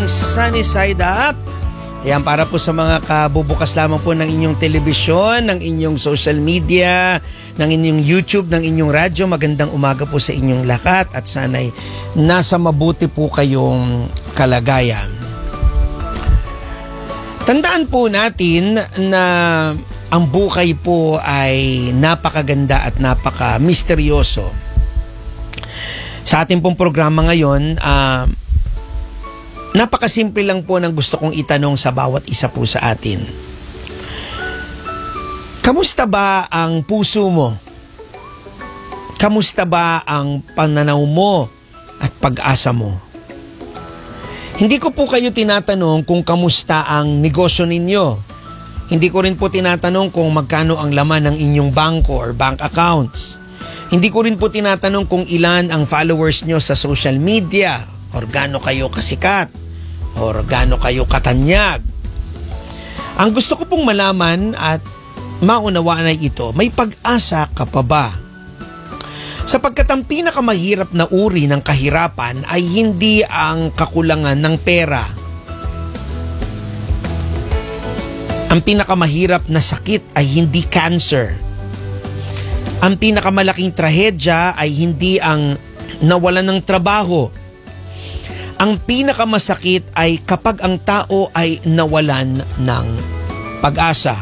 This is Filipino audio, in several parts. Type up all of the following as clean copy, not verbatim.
ang Sunny Side Up. Ayan, para po sa mga kabubukas lamang po ng inyong telebisyon, ng inyong social media, ng inyong YouTube, ng inyong radyo. Magandang umaga po sa inyong lahat at sana'y nasa mabuti po kayong kalagayan. Tandaan po natin na ang buhay po ay napakaganda at napaka-misteryoso. Sa ating pong programa ngayon, napakasimple lang po ng gusto kong itanong sa bawat isa po sa atin. Kamusta ba ang puso mo? Kamusta ba ang pananaw mo at pag-asa mo? Hindi ko po kayo tinatanong kung kamusta ang negosyo ninyo. Hindi ko rin po tinatanong kung magkano ang laman ng inyong bangko or bank accounts. Hindi ko rin po tinatanong kung ilan ang followers nyo sa social media or gaano kayo kasikat or gaano kayo katanyag. Ang gusto ko pong malaman at maunawaan ay ito, may pag-asa ka pa ba? Sapagkat ang pinakamahirap na uri ng kahirapan ay hindi ang kakulangan ng pera. Ang pinakamahirap na sakit ay hindi cancer. Ang pinakamalaking trahedya ay hindi ang nawalan ng trabaho. Ang pinakamasakit ay kapag ang tao ay nawalan ng pag-asa.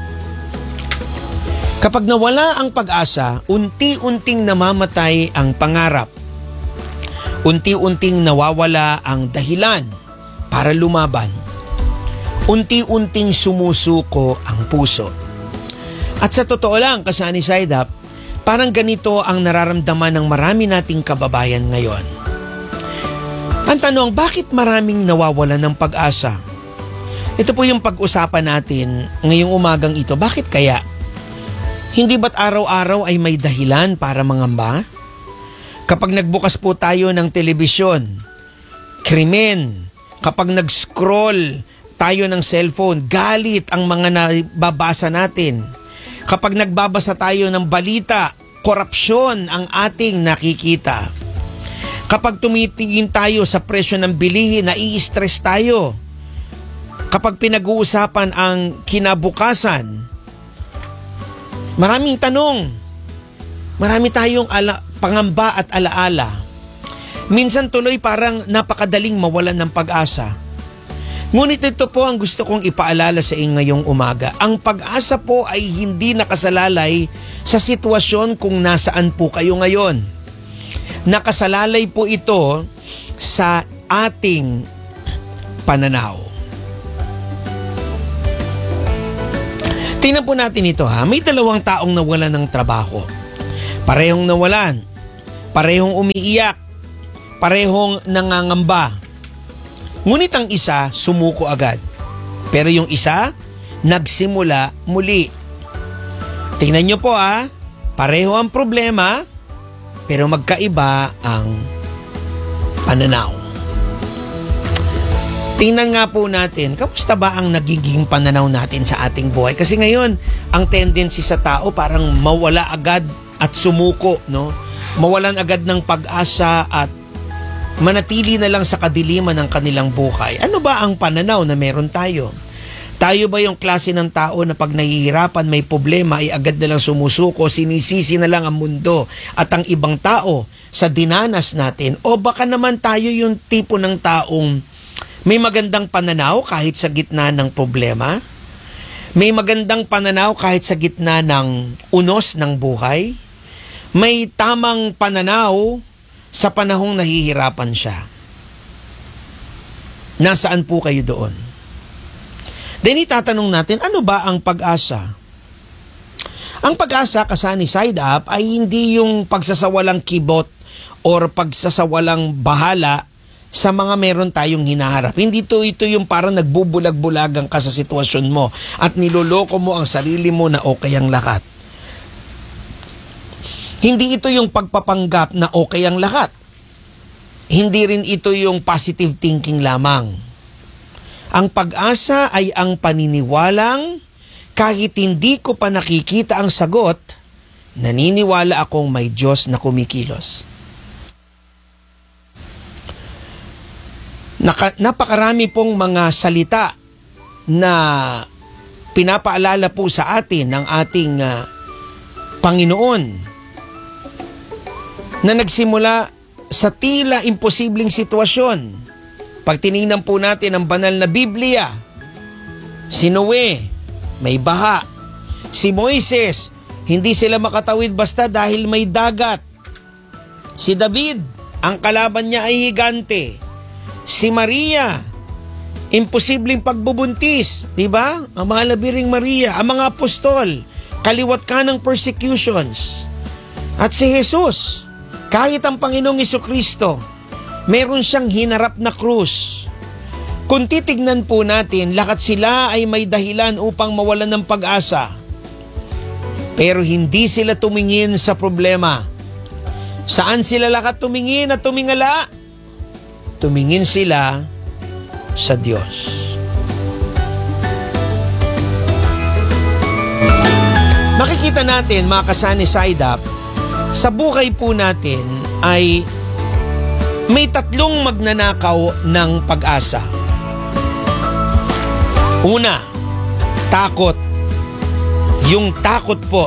Kapag nawala ang pag-asa, unti-unting namamatay ang pangarap. Unti-unting nawawala ang dahilan para lumaban. Unti-unting sumusuko ang puso. At sa totoo lang, ka-Sunny Side Up, parang ganito ang nararamdaman ng marami nating kababayan ngayon. Ang tanong, bakit maraming nawawalan ng pag-asa? Ito po yung pag-usapan natin ngayong umagang ito. Bakit kaya? Hindi ba't araw-araw ay may dahilan para mangamba? Kapag nagbukas po tayo ng telebisyon, krimen. Kapag nag-scroll tayo ng cellphone, galit ang mga nababasa natin. Kapag nagbabasa tayo ng balita, korupsyon ang ating nakikita. Kapag tumitingin tayo sa presyo ng bilihin, nai-stress tayo. Kapag pinag-uusapan ang kinabukasan, maraming tanong. Marami tayong pangamba at alaala. Minsan tuloy parang napakadaling mawalan ng pag-asa. Ngunit ito po ang gusto kong ipaalala sa inyo ngayong umaga. Ang pag-asa po ay hindi nakasalalay sa sitwasyon kung nasaan po kayo ngayon. Nakasalalay po ito sa ating pananaw. Tingnan po natin ito ha. May dalawang taong nawalan ng trabaho. Parehong nawalan. Parehong umiiyak. Parehong nangangamba. Ngunit ang isa sumuko agad. Pero yung isa nagsimula muli. Tingnan nyo po ha. Pareho ang problema. Pero magkaiba ang pananaw. Tingnan nga po natin, kamusta ba ang nagiging pananaw natin sa ating buhay? Kasi ngayon, ang tendency sa tao parang mawala agad at sumuko, no? Mawalan agad ng pag-asa at manatili na lang sa kadiliman ng kanilang buhay. Ano ba ang pananaw na meron tayo? Tayo ba yung klase ng tao na pag nahihirapan, may problema, ay agad na lang sumusuko, sinisisi na lang ang mundo at ang ibang tao sa dinanas natin? O baka naman tayo yung tipo ng taong may magandang pananaw kahit sa gitna ng problema? May magandang pananaw kahit sa gitna ng unos ng buhay? May tamang pananaw sa panahong nahihirapan siya? Nasaan po kayo doon? Then itatanong natin, ano ba ang pag-asa? Ang pag-asa, ka-Sunny Side Up, ay hindi yung pagsasawalang kibot or pagsasawalang bahala sa mga meron tayong hinaharap. Hindi ito yung parang nagbubulag-bulagang ka sa sitwasyon mo at niloloko mo ang sarili mo na okay ang lahat. Hindi ito yung pagpapanggap na okay ang lahat. Hindi rin ito yung positive thinking lamang. Ang pag-asa ay ang paniniwalang kahit hindi ko pa nakikita ang sagot, naniniwala akong may Diyos na kumikilos. Napakarami pong mga salita na pinapaalala po sa atin ng ating Panginoon na nagsimula sa tila imposibleng sitwasyon. Pag tinignan po natin ang banal na Biblia, si Noe, may baha. Si Moises, hindi sila makatawid basta dahil may dagat. Si David, ang kalaban niya ay higante. Si Maria, imposibleng pagbubuntis, di ba? Ang mahal na Biring Maria, ang mga apostol, kaliwat ka ng persecutions. At si Jesus, kahit ang Panginoong Jesucristo, meron siyang hinarap na krus. Kung titignan po natin, lahat sila ay may dahilan upang mawalan ng pag-asa. Pero hindi sila tumingin sa problema. Saan sila lahat tumingin at tumingala? Tumingin sila sa Diyos. Makikita natin, mga kasani Saidap, sa buhay po natin ay may tatlong magnanakaw ng pag-asa. Una, takot. Yung takot po.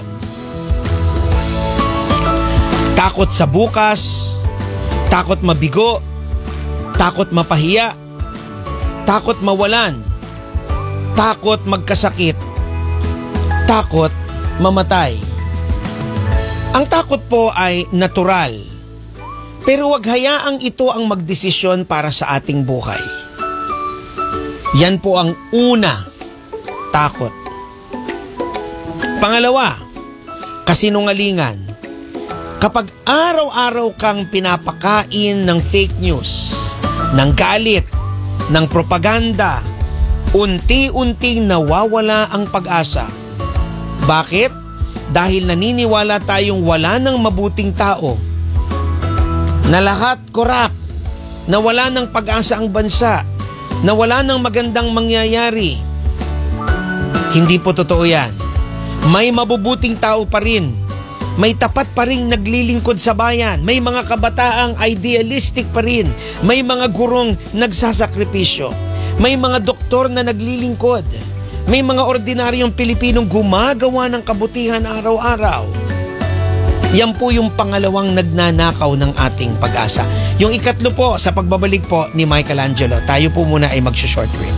Takot sa bukas, takot mabigo, takot mapahiya, takot mawalan, takot magkasakit, takot mamatay. Ang takot po ay natural, pero wag hayaang ito ang magdesisyon para sa ating buhay. Yan po ang una, takot. Pangalawa, kasinungalingan. Kapag araw-araw kang pinapakain ng fake news, ng galit, ng propaganda, unti-unting nawawala ang pag-asa. Bakit? Dahil naniniwala tayong wala ng mabuting tao, na lahat korap, na wala ng pag-asa ang bansa, na wala ng magandang mangyayari. Hindi po totoo yan. May mabubuting tao pa rin. May tapat pa rin naglilingkod sa bayan. May mga kabataang idealistic pa rin. May mga gurong nagsasakripisyo. May mga doktor na naglilingkod. May mga ordinaryong Pilipinong gumagawa ng kabutihan araw-araw. Yan po yung pangalawang nagnanakaw ng ating pag-asa. Yung ikatlo po, sa pagbabalik po ni Michelangelo, tayo po muna ay mag-short rip.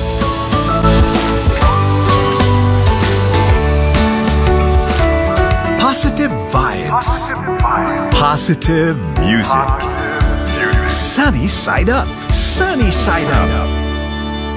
Positive vibes. Positive music. Sunny side up. Sunny side up.